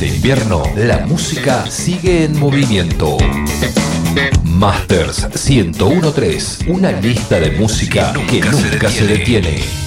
de invierno, la música sigue en movimiento. Masters 1013, una lista de música que nunca se detiene.